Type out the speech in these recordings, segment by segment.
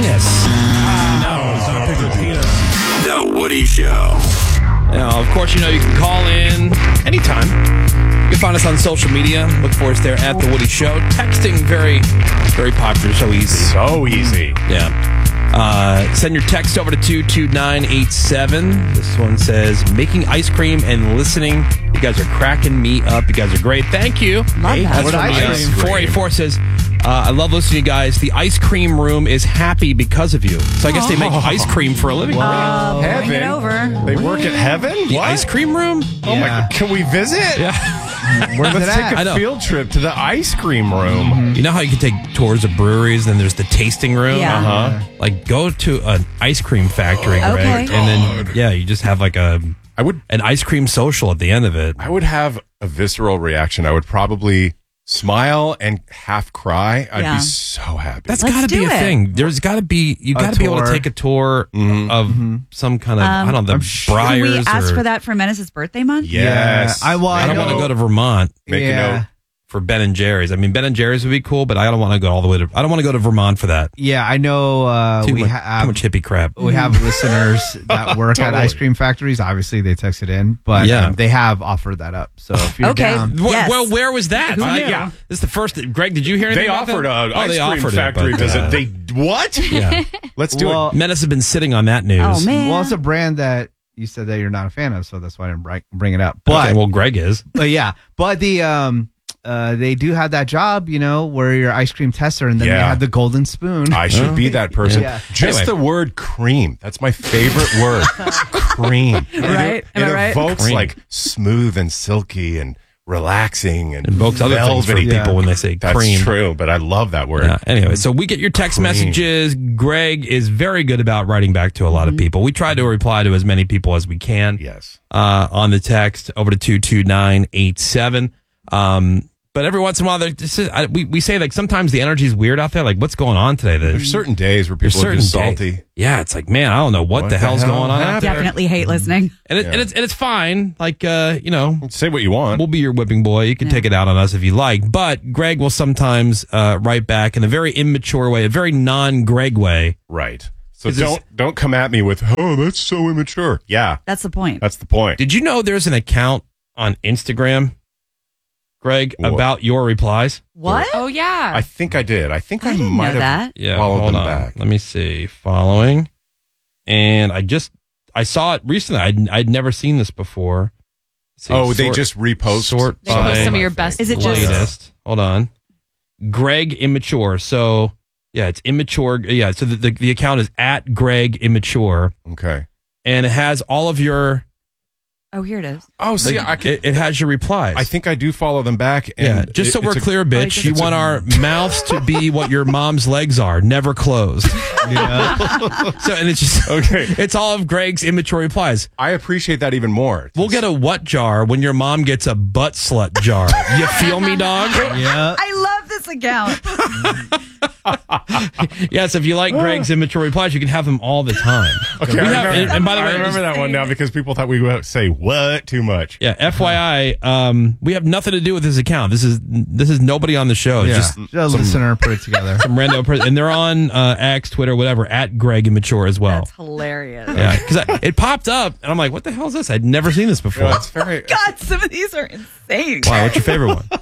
penis. No, it's not a picture of penis. The Woody Show. Now, of course, you can call in anytime. You can find us on social media. Look for us there at The Woody Show. Texting, very, very popular. So easy. So easy. Yeah. Send your text over to 22987. This one says, making ice cream and listening. You guys are cracking me up. You guys are great. Thank you. Love that. That's What from ice cream? 484 says, I love listening to you guys. The ice cream room is happy because of you. So I guess they make ice cream for a living. Bring Heaven. it over. They work at Heaven? The What? ice cream room? Oh my God. Can we visit? Yeah. Let's I take know. a field trip to the ice cream room. You know how you can take tours of breweries, then there's the tasting room? Yeah. Uh-huh. Like, go to an ice cream factory, Greg, Okay. and then, you just have like an ice cream social at the end of it. I would have a visceral reaction. I would probably smile and half cry. I'd Yeah. be so happy. That's Let's got to be do a it. thing. There's got to be, you got to be able to tour. take a tour of some kind of, I don't know, the Can Briars we ask or, for that for Menace's birthday month? Yes. Yeah, I don't want to know. go to Vermont Make a Yeah. note. for Ben and Jerry's. I mean, Ben and Jerry's would be cool, but I don't want to go all the way to, I don't want to go to Vermont for that. Yeah, I know Too we much hippie crap. we have listeners that work at Totally. ice cream factories. Obviously, they texted in, but Yeah. they have offered that up. So if you're Okay. down, Yes. Well, where was that? Who knew? Yeah. This is the first. Greg, did you hear anything They about offered that? an ice they cream offered factory it, but, visit. They what? Yeah. Let's do Well, it. Menace has been sitting on that news. Oh, man. well, it's a brand that you said that you're not a fan of, so that's why I didn't bring it up. But Okay, well, Greg is. but yeah, but the they do have that job, where you're ice cream tester, and then they Yeah. have the golden spoon. I should be that person. Yeah. Just Anyway. the word cream. That's my favorite word. Cream. Right? Am It I right? evokes Cream. like smooth and silky and relaxing and Invokes other things for velvety. people when they say That's cream. true, but I love that word. Yeah. Anyway, so we get your text Cream. messages. Greg is very good about writing back to a lot of people. We try to reply to as many people as we can. Yes. On the text over to 22987. But every once in a while, we say like sometimes the energy is weird out there. Like, what's going on today? There's certain days where people are just salty. Yeah, it's like, man, I don't know what the hell's going on out there. Definitely hate listening. And it's fine. Like, Say what you want. we'll be your whipping boy. You can take it out on us if you like. But Greg will sometimes write back in a very immature way, a very non-Greg way. Right. So 'Cause don't come at me with, oh, that's so immature. Yeah, That's the point. that's the point. Did you know there's an account on Instagram, Greg, What? about your replies? What? Oh, yeah. I think I did. I think I, didn't might know have that. Yeah, followed hold them on. back. Let me see. Following. And I saw it recently. I'd never seen this before. Let's see. Oh, they just repost. sort They post by some of your best Is it just- latest. Hold on. Greg Immature. So, yeah, it's immature. Yeah, so the account is at Greg Immature. Okay. And it has all of your... Oh, here it is. Oh, see, It has your replies. I think I do follow them back. And Yeah, just so we're clear, bitch, it's you a- want our mouths to be what your mom's legs are, never closed. So, and it's just Okay. It's all of Greg's immature replies. I appreciate that even more. We'll get a what jar when your mom gets a butt slut jar. You feel me, dog? Yeah. I love this account. Yes, if you like Greg's immature replies, you can have them all the time. Okay, We I have- remember, and by the way, I remember that one now because people thought we would say what too much. yeah, FYI, we have nothing to do with this account. This is nobody on the show. It's Yeah. just Just a listener put it together. some random person, and they're on X, Twitter, whatever, at Greg Immature as well. That's hilarious. Yeah, because it popped up, and I'm like, "What the hell is this? I'd never seen this before." Well, it's very. God, some of these are insane. Wow, what's your favorite one?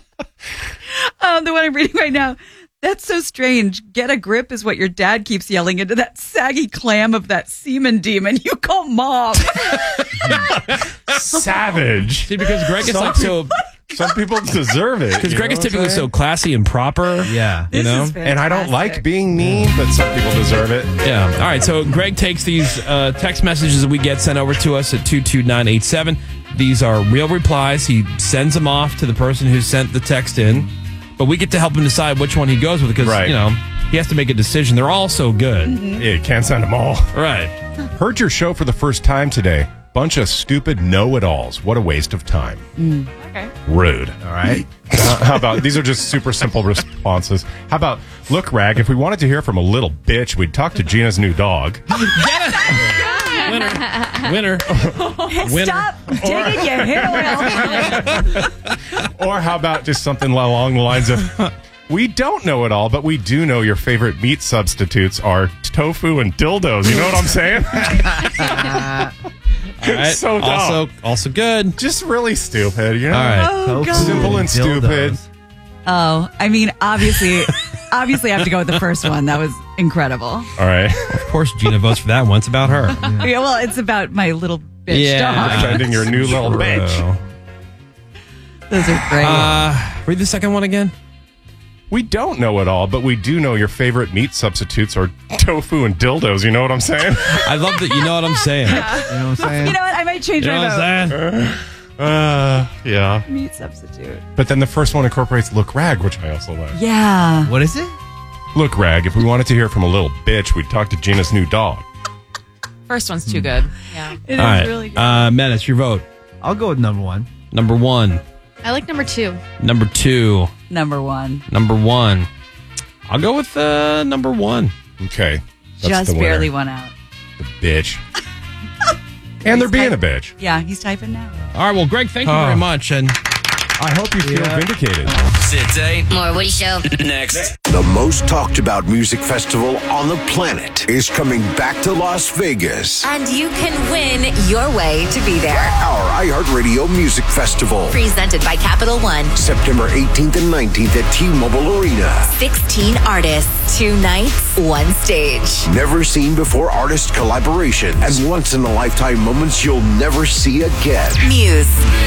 The one I'm reading right now. That's so strange. Get a grip is what your dad keeps yelling into that saggy clam of that semen demon you call mom. Savage. See, because Greg is like so. Some people deserve it. Because you Greg know is what I'm typically saying? so classy and proper. Yeah. You know? This is And I don't like fantastic. being mean, but some people deserve it. Yeah. All right. So Greg takes these text messages that we get sent over to us at 22987. These are real replies. He sends them off to the person who sent the text in, but we get to help him decide which one he goes with because, Right. he has to make a decision. They're all so good. Yeah, you can't send them all. Right. Heard your show for the first time today. Bunch of stupid know-it-alls. What a waste of time. Okay. Rude. All right. How about, these are just super simple responses. How about, look, Rag, if we wanted to hear from a little bitch, we'd talk to Gina's new dog. Winner. Stop digging your hair oil. Or how about just something along the lines of, We don't know it all, but we do know your favorite meat substitutes are tofu and dildos. You know what I'm saying? All right. So dumb. Also good. Just really stupid, you know? All right. Oh, God. Simple and stupid. Oh, I mean, obviously, I have to go with the first one. That was incredible. All right. Of course, Gina votes for that one. It's about her. Yeah, well, it's about my little bitch dog. Defending your new little bitch. Those are great. Read the second one again. We don't know it all, but we do know your favorite meat substitutes are tofu and dildos. You know what I'm saying? I love that you know what I'm saying. You know what I'm saying? You know what? I might change You know my what I'm vote. saying? Yeah. Meat substitute. But then the first one incorporates Look Rag, which I also like. Yeah. What is it? Look, Rag, if we wanted to hear from a little bitch, we'd talk to Gina's new dog. First one's too good. Yeah. It is All right. really good. Menace, your vote. I'll go with number one. Number one. I like number 2. Number two. Number one. Number one. I'll go with number one. Okay. That's Just the winner. barely won out. The bitch. And they're being a bitch. Yeah, he's typing now. All right. Well, Greg, thank you very much. And I hope you feel vindicated. Today, More Woody Show. next. The most talked about music festival on the planet is coming back to Las Vegas. And you can win your way to be there. Our iHeartRadio Music Festival. Presented by Capital One. September 18th and 19th at T-Mobile Arena. 16 artists, 2 nights, 1 stage. Never seen before artist collaboration and once in a lifetime moments you'll never see again. Muse,